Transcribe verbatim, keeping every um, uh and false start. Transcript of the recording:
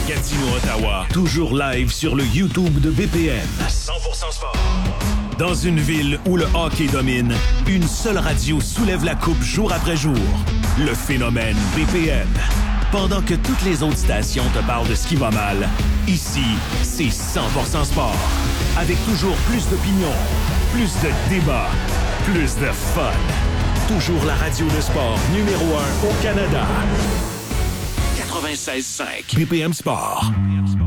Gatineau, Ottawa. Toujours live sur le YouTube de B P M. cent pour cent sport. Dans une ville où le hockey domine, une seule radio soulève la coupe jour après jour. Le phénomène B P M. Pendant que toutes les autres stations te parlent de ce qui va mal, ici, c'est cent pour cent sport. Avec toujours plus d'opinions, plus de débats, plus de fun. Toujours la radio de sport numéro un au Canada. quatre-vingt-seize cinq B P M Sport.